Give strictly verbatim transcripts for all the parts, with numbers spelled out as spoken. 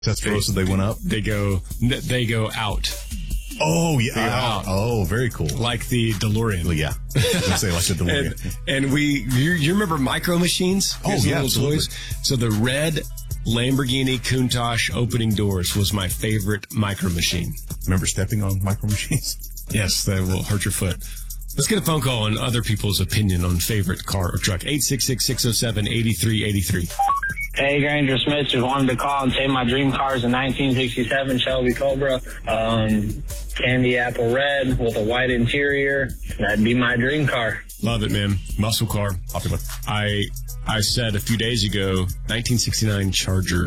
Testarosas, they went up? They go, they go out. Oh, yeah. They go out. Oh, very cool. Like the DeLorean. Well, yeah. I was going to say like the DeLorean. and, and we, you, you remember Micro Machines? Oh, Here's yeah, little toys. So the red Lamborghini Countach opening doors was my favorite Micro Machine. Remember stepping on Micro Machines? Yes, that will hurt your foot. Let's get a phone call on other people's opinion on favorite car or truck. eight six six, six oh seven, eight three eight three. Hey, Granger Smith, just wanted to call and say my dream car is a nineteen sixty-seven Shelby Cobra, um, candy apple red with a white interior. That'd be my dream car. Love it, man. Muscle car. Popular. I I said a few days ago, nineteen sixty-nine Charger,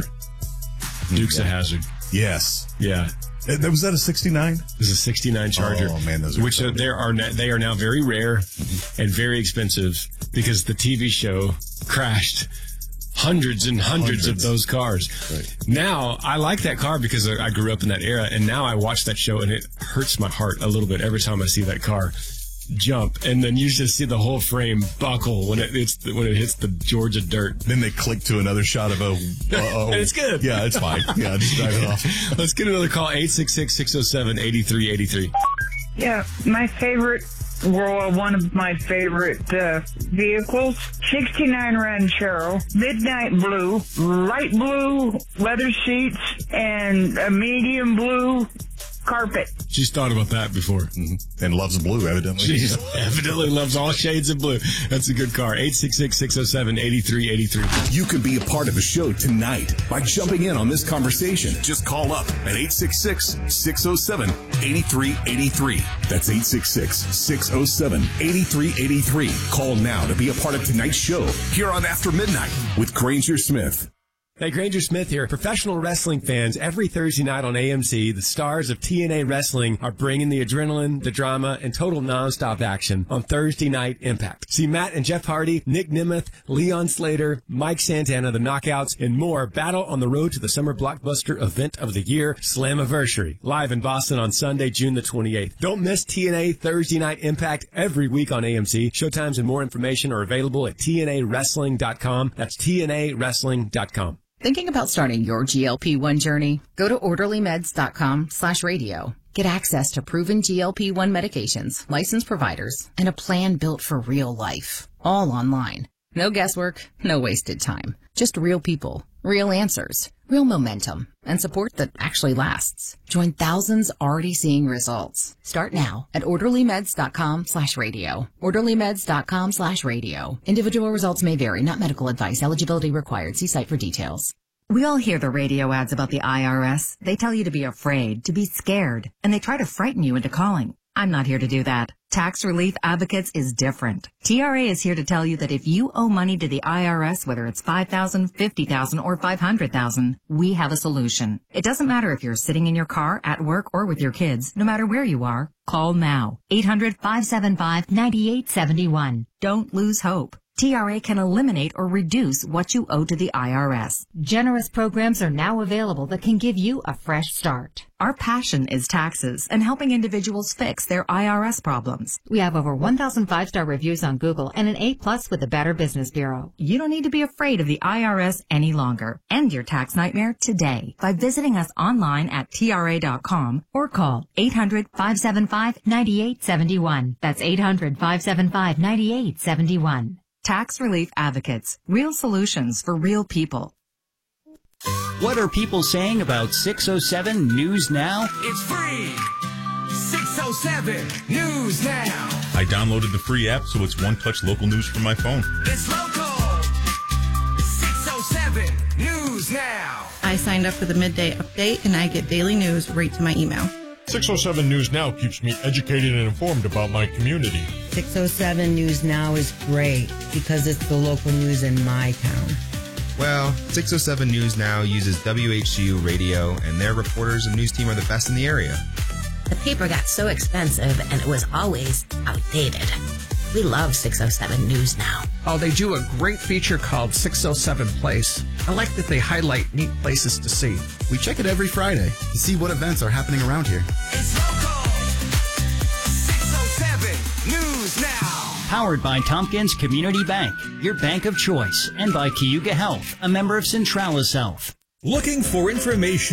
Dukes of Hazzard. Yes. Yeah. Uh, Was that a sixty-nine? This is a sixty-nine Charger. Oh, man, those are which uh, there are na- they are now very rare and very expensive because the T V show crashed hundreds and hundreds, hundreds. of those cars. Right. Now, I like that car because I grew up in that era, and now I watch that show, and it hurts my heart a little bit every time I see that car jump, and then you just see the whole frame buckle when it it's when it hits the Georgia dirt. Then they click to another shot of a. Uh-oh. And it's good. Yeah, it's fine. Yeah, just drive it off. Let's get another call. eight six six, six oh seven, eight three eight three. Yeah, my favorite. Well, one of my favorite uh, vehicles, sixty-nine Ranchero, midnight blue, light blue leather seats, and a medium blue carpet. She's thought about that before. Mm-hmm. And loves blue, evidently. She evidently loves all shades of blue. That's a good car. eight six six, six oh seven, eight three eight three. You can be a part of the show tonight by jumping in on this conversation. Just call up at eight six six, six oh seven, eight three eight three. That's eight six six, six oh seven, eight three eight three. Call now to be a part of tonight's show here on After Midnight with Granger Smith. Hey, Granger Smith here. Professional wrestling fans, every Thursday night on A M C, the stars of T N A Wrestling are bringing the adrenaline, the drama, and total nonstop action on Thursday Night Impact. See Matt and Jeff Hardy, Nick Nemeth, Leon Slater, Mike Santana, the Knockouts, and more battle on the road to the summer blockbuster event of the year, Slammiversary, live in Boston on Sunday, June the twenty-eighth. Don't miss T N A Thursday Night Impact every week on A M C. Showtimes and more information are available at T N A wrestling dot com. That's T N A wrestling dot com. Thinking about starting your G L P one journey? Go to orderly meds dot com slash radio. Get access to proven G L P one medications, licensed providers, and a plan built for real life. All online. No guesswork, no wasted time. Just real people, real answers, real momentum, and support that actually lasts. Join thousands already seeing results. Start now at orderly meds dot com slash radio. orderly meds dot com slash radio. Individual results may vary, not medical advice. Eligibility required. See site for details. We all hear the radio ads about the I R S. They tell you to be afraid, to be scared, and they try to frighten you into calling. I'm not here to do that. Tax Relief Advocates is different. T R A is here to tell you that if you owe money to the I R S, whether it's five thousand dollars, fifty thousand dollars, or five hundred thousand dollars, we have a solution. It doesn't matter if you're sitting in your car, at work, or with your kids. No matter where you are, call now. eight hundred, five seven five, nine eight seven one. Don't lose hope. T R A can eliminate or reduce what you owe to the I R S. Generous programs are now available that can give you a fresh start. Our passion is taxes and helping individuals fix their I R S problems. We have over one thousand five-star reviews on Google and an A plus with the Better Business Bureau. You don't need to be afraid of the I R S any longer. End your tax nightmare today by visiting us online at T R A dot com or call eight hundred, five seven five, nine eight seven one. That's eight hundred, five seven five, nine eight seven one. Tax Relief Advocates. Real solutions for real people. What are people saying about six oh seven News Now? It's free! six oh seven News Now! I downloaded the free app, so it's one-touch local news from my phone. It's local! six oh seven News Now! I signed up for the midday update, and I get daily news right to my email. six oh seven News Now keeps me educated and informed about my community. six oh seven News Now is great because it's the local news in my town. Well, six oh seven News Now uses W H U radio, and their reporters and news team are the best in the area. The paper got so expensive, and it was always outdated. We love six oh seven News Now. Oh, they do a great feature called six oh seven Place. I like that they highlight neat places to see. We check it every Friday to see what events are happening around here. It's local. six oh seven News Now. Powered by Tompkins Community Bank, your bank of choice, and by Cayuga Health, a member of Centralis Health. Looking for information